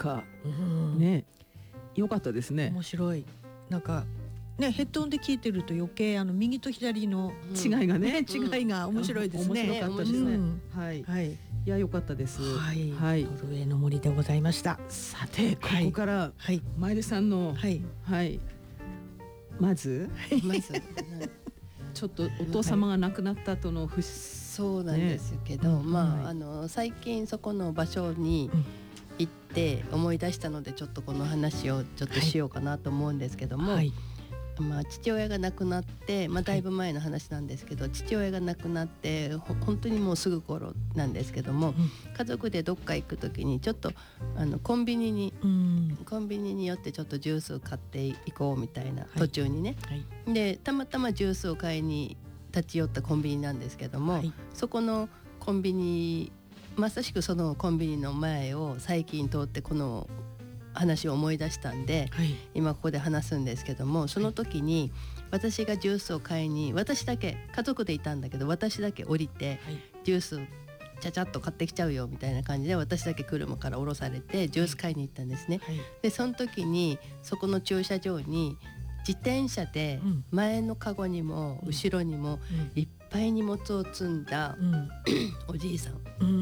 か、ね、良かったですね。 面白い。なんかね、ヘッドホンで聞いてると余計右と左の違いがね、 違いが面白いですね。 面白かったですね。はい、はい、いや良かったです。 はい、 はい、 ノルウェーの森でございました。 さてここから前田さんの、はい、はい、まずちょっとお父様が亡くなった後のそうなんですけど、まあ最近そこの場所に行って思い出したので、ちょっとこの話をちょっとしようかなと思うんですけども、はい、まあ、父親が亡くなって、まあ、だいぶ前の話なんですけど、父親が亡くなって本当にもうすぐ頃なんですけども、家族でどっか行く時にちょっとコンビニに寄ってちょっとジュースを買っていこうみたいな、途中にね、でたまたまジュースを買いに立ち寄ったコンビニなんですけども、そこのコンビニ、まさしくそのコンビニの前を最近通ってこの話を思い出したんで、今ここで話すんですけども、その時に私がジュースを買いに、私だけ家族でいたんだけど私だけ降りて、ジュースちゃちゃっと買ってきちゃうよみたいな感じで、私だけ車から降ろされてジュース買いに行ったんですね。でその時にそこの駐車場に自転車で前のカゴにも後ろにもいっぱい荷物を積んだおじいさん、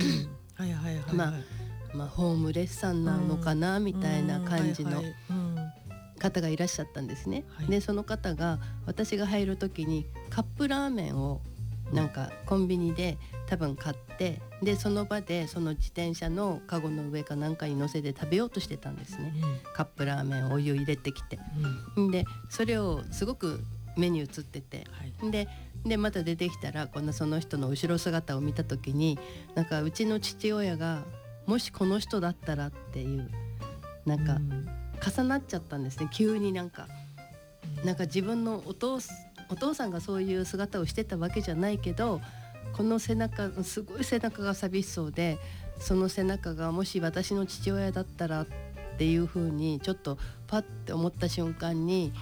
まあホームレスさんなのかなみたいな感じの方がいらっしゃったんですね。でその方が私が入る時にカップラーメンをなんかコンビニで多分買って、でその場でその自転車のカゴの上かなんかに乗せて食べようとしてたんですね。カップラーメンをお湯入れてきて、でそれをすごく目に映ってて、でまた出てきたら今度その人の後ろ姿を見た時に、なんかうちの父親がもしこの人だったらっていうなんか重なっちゃったんですね。急になんか自分のお父さんがそういう姿をしてたわけじゃないけど、この背中、すごい背中が寂しそうで、その背中がもし私の父親だったらっていう風にちょっとパッて思った瞬間に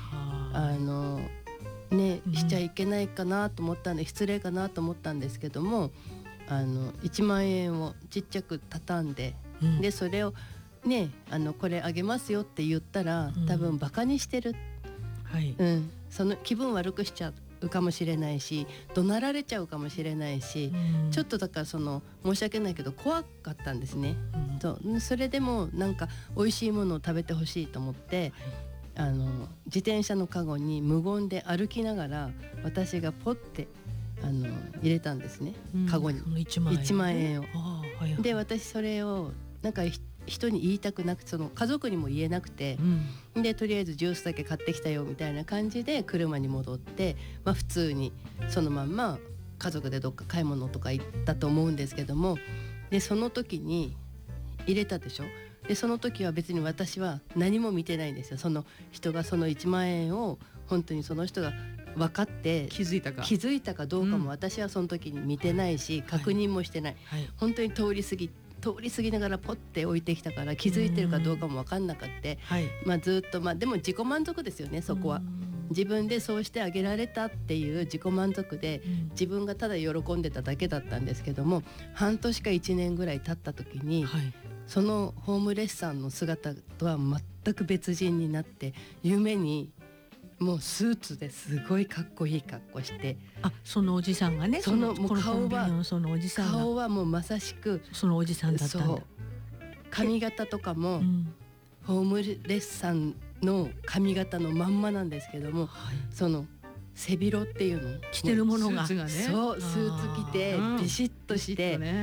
しちゃいけないかなと思ったんで、失礼かなと思ったんですけども、1万円をちっちゃく畳んで、でそれをねこれあげますよって言ったら多分バカにしてる、その気分悪くしちゃうかもしれないし、怒鳴られちゃうかもしれないし、ちょっとだから申し訳ないけど怖かったんですね。それでもなんか美味しいものを食べてほしいと思って、自転車のカゴに無言で歩きながら私がポッて入れたんですね、カゴに1万円を。で私それをなんか人に言いたくなくて、その家族にも言えなくて、でとりあえずジュースだけ買ってきたよみたいな感じで車に戻って、まあ、普通にそのまんま家族でどっか買い物とか行ったと思うんですけども、でその時に入れたでしょ。でその時は別に私は何も見てないんですよ。その人がその1万円を本当にその人が分かって気づいたかどうかも私はその時に見てないし、確認もしてない、本当に通り過ぎながらポッて置いてきたから気づいてるかどうかも分かんなかった、まあ、ずっと、でも自己満足ですよね、そこは。自分でそうしてあげられたっていう自己満足で、自分がただ喜んでただけだったんですけども、半年か1年ぐらい経った時に、そのホームレスさんの姿とは全く別人になって、夢にもうスーツですごいかっこいい格好して、 そのおじさんがね、 その顔はもうまさしくそのおじさんだったんだ。そう髪型とかも、ホームレスさんの髪型のまんまなんですけども、その背広っていうの着てるものがスーツ着てビシッとして、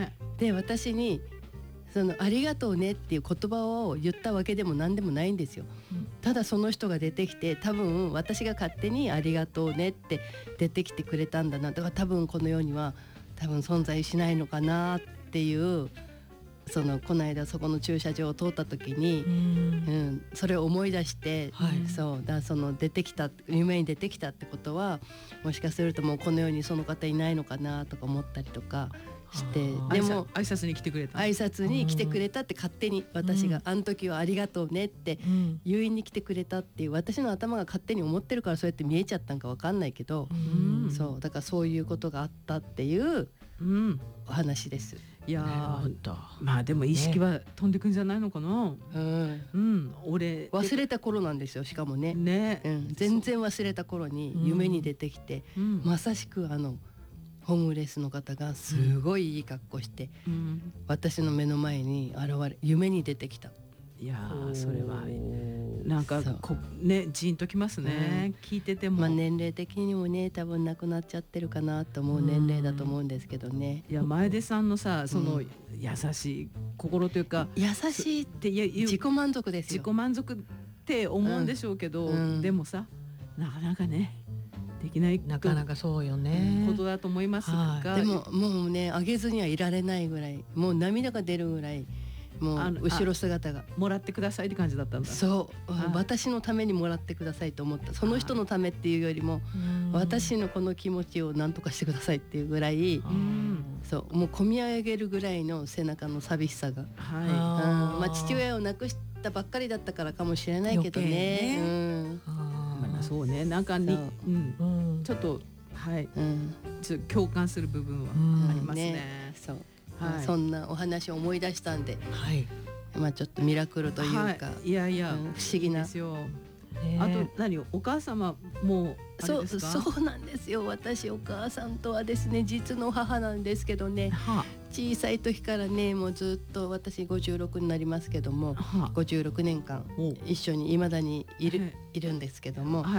で私にありがとうねっていう言葉を言ったわけでも何でもないんですよ。ただその人が出てきて、多分私が勝手にありがとうねって出てきてくれたんだな、だから多分この世には多分存在しないのかなっていう、この間そこの駐車場を通った時に、それを思い出して、出てきた、夢に出てきたってことは、もしかするともうこの世にその方いないのかなとか思ったりとかして、でも挨拶に来てくれたって勝手に私が、あの時はありがとうねって誘引に来てくれたっていう、私の頭が勝手に思ってるからそうやって見えちゃったんか分かんないけど、だからそういうことがあったっていうお話です。 いやなるほど。 まあでも意識は飛んでくんじゃないのかな。俺忘れた頃なんですよ、しかもね。 ね、 全然忘れた頃に夢に出てきて、まさしくホームレスの方がすごいいい格好して、私の目の前に夢に出てきた。 いやそれはなんかね、ジーンときますね、聞いてても。 年齢的にもね、多分亡くなっちゃってるかなと思う年齢だと思うんですけどね。 いや、前出さんのさ、その優しい心というか、 優しいって自己満足ですよ。 自己満足って思うんでしょうけど、でもさ、なかなかねできないなかなかそうよね、 ことだと思いますが、 でももうね、あげずにはいられないぐらい、もう涙が出るぐらい、もう後ろ姿がもらってくださいって感じだったんだ。 そう、私のためにもらってくださいと思った。その人のためっていうよりも、私のこの気持ちを何とかしてくださいっていうぐらい、そうもう込み上げるぐらいの背中の寂しさが、父親を亡くしたばっかりだったからかもしれないけどね。 そうね、なんかにちょっとちょっと共感する部分はありますね。 そう、そんなお話を思い出したんで、ちょっとミラクルというか、 いやいや不思議な。 あとお母様もそうなんですよ。私お母さんとはですね、実の母なんですけどね、小さい時からね、もうずっと私56になりますけども、56年間一緒に未だにいるんですけども、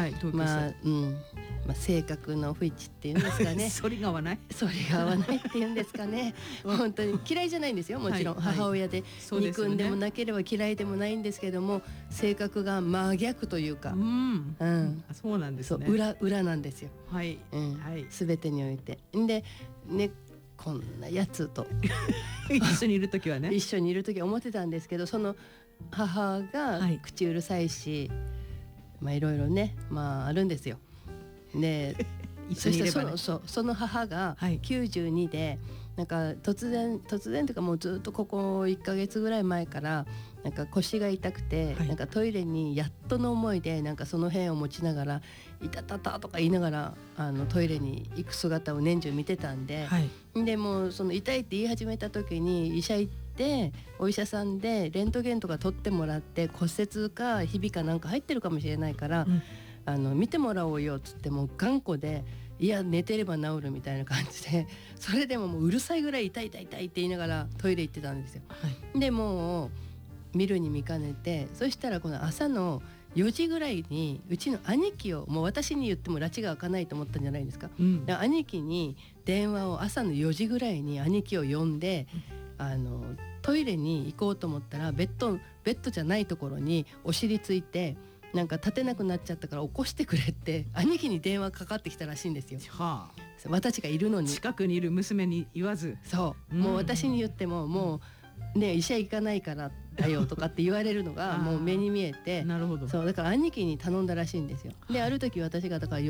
性格の不一致っていうんですかね。 反りが合わない、 反りが合わないっていうんですかね。本当に嫌いじゃないんですよ、もちろん。母親で憎んでもなければ嫌いでもないんですけども、性格が真逆というか、 そうなんですね。 裏なんですよ。全てにおいて。でね、こんなやつと一緒にいる時はね、 一緒にいる時は思ってたんですけど、その母が口うるさいし、いろいろね、あるんですよ。でそしてその母が92で、なんか突然というか、もうずっとここ1ヶ月ぐらい前からなんか腰が痛くて、なんかトイレにやっとの思いで、なんかその辺を持ちながら「いたたた」とか言いながらトイレに行く姿を年中見てたんで、でもうその痛いって言い始めた時に医者行って、お医者さんでレントゲンとか取ってもらって、骨折かひびかなんか入ってるかもしれないから、見てもらおうよっつって、もう頑固で、いや寝てれば治るみたいな感じで、それでももううるさいぐらい痛いって言いながらトイレ行ってたんですよ。でもう見るに見かねて、そしたらこの朝の4時ぐらいにうちの兄貴を、もう私に言っても拉致が開かないと思ったんじゃないですか。兄貴に電話を、朝の4時ぐらいに兄貴を呼んで、トイレに行こうと思ったら、ベッドじゃないところにお尻ついて、なんか立てなくなっちゃったから起こしてくれって兄貴に電話かかってきたらしいんですよ。私がいるのに、 近くにいる娘に言わず、 もう私に言っても、もうね、医者行かないからだよとかって言われるのがもう目に見えて、そうだから兄貴に頼んだらしいんですよ。である時私がだから